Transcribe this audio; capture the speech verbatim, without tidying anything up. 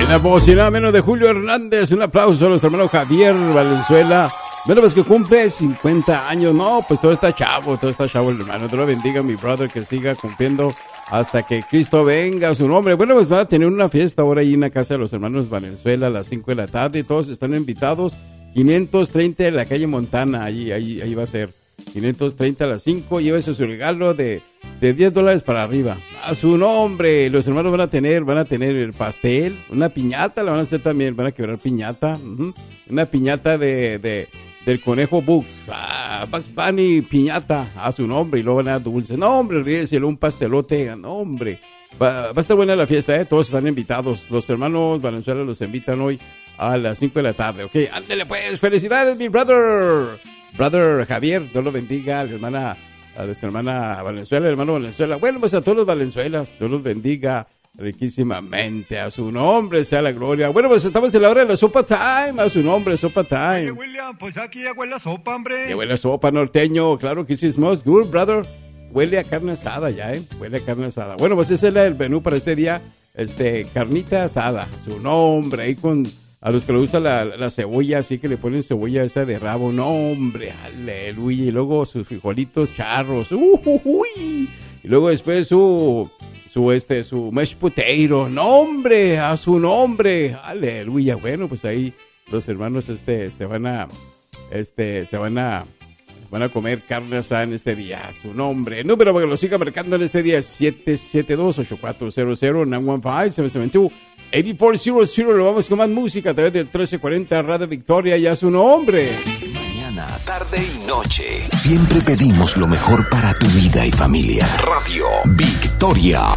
En la voz y nada menos de Julio Hernández, un aplauso a nuestro hermano Javier Valenzuela. Bueno, pues que cumple cincuenta años, no, pues todo está chavo, todo está chavo el hermano. Dios lo bendiga, mi brother, que siga cumpliendo hasta que Cristo venga a su nombre. Bueno, pues va a tener una fiesta ahora ahí en la casa de los hermanos Valenzuela a las cinco de la tarde y todos están invitados. quinientos treinta de la calle Montana, ahí, ahí, ahí va a ser. quinientos treinta a las cinco, llévese su regalo de, de diez dólares para arriba. A su nombre, los hermanos van a tener, van a tener el pastel, una piñata, la van a hacer también, van a quebrar piñata, uh-huh. Una piñata de, de, del conejo Bugs, ah, Bugs Bunny, piñata, a su nombre, y luego van a dar dulce. No, hombre, olvídeselo, un pastelote, no, hombre. Va, va a estar buena la fiesta, ¿eh? Todos están invitados. Los hermanos Valenzuela los invitan hoy a las cinco de la tarde, ¿ok? Ándele pues, felicidades, mi brother. Brother Javier, Dios lo bendiga, a la hermana, a nuestra hermana Valenzuela, el hermano Valenzuela. Bueno, pues a todos los Valenzuelas, Dios los bendiga riquísimamente, a su nombre sea la gloria. Bueno, pues estamos en la hora de la sopa time, a su nombre, sopa time. Oye, William, pues aquí ya huele a sopa, hombre. Que huele a sopa, norteño, claro que sí, smells good, brother. Huele a carne asada ya, ¿eh? Huele a carne asada. Bueno, pues ese es el menú para este día, este, carnita asada, a su nombre, ahí con... A los que les gusta la, la cebolla, así que le ponen cebolla esa de rabo. No, hombre, aleluya. Y luego sus frijolitos charros. Uh, uh, uy. Y luego después su, su, este, su mashed potato. No, hombre, a su nombre. Aleluya. Bueno, pues ahí los hermanos, este, se van a, este, se van a, van a comer carne asada en este día. A su nombre. El número para que lo siga marcando en este día es siete siete dos, ocho cuatro cero cero, nueve uno cinco, siete siete dos, ocho cuatro cero cero. Lo vamos con más música a través del trece cuarenta Radio Victoria y a su nombre. Mañana, tarde y noche. Siempre pedimos lo mejor para tu vida y familia. Radio Victoria.